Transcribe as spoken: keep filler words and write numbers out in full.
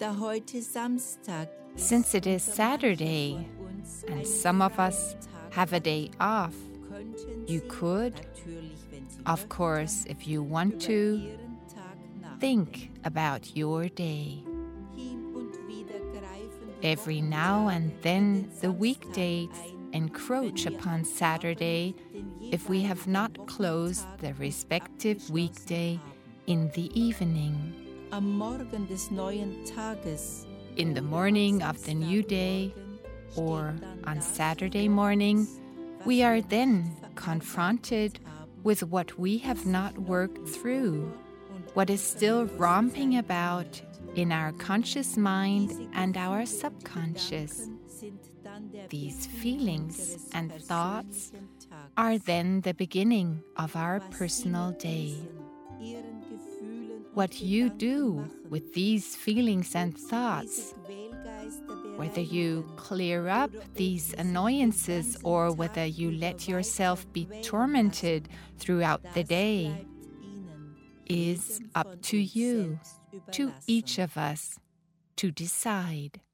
Da heute Samstag Since it is Saturday and some of us have a day off, you could, of course, if you want to, think about your day. Every now and then the weekdays encroach upon Saturday if we have not closed the respective weekday in the evening. Am Morgen des neuen Tages, In the morning of the new day, or on Saturday morning, we are then confronted with what we have not worked through, what is still romping about in our conscious mind and our subconscious. These feelings and thoughts are then the beginning of our personal day. What you do with these feelings and thoughts, whether you clear up these annoyances or whether you let yourself be tormented throughout the day, is up to you, to each of us, to decide.